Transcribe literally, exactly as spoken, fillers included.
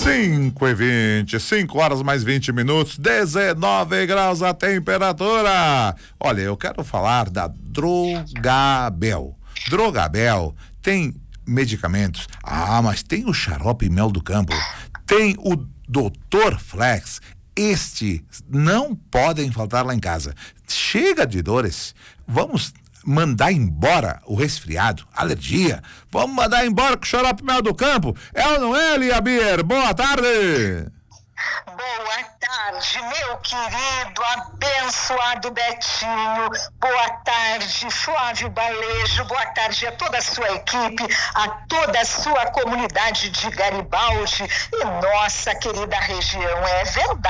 cinco e vinte, cinco horas mais vinte minutos, dezenove graus a temperatura. Olha, eu quero falar da Drogabel. Drogabel tem medicamentos. Ah, mas tem o xarope mel do campo. Tem o doutor Flex. Este não podem faltar lá em casa. Chega de dores. Vamos mandar embora o resfriado, alergia. Vamos mandar embora com o xarope mel do campo. É ou não é, Lia Bier? Boa tarde. Boa tarde, meu querido, abençoado Betinho. Boa tarde, Flávio Balejo. Boa tarde a toda a sua equipe, a toda a sua comunidade de Garibaldi e nossa querida região. É verdade.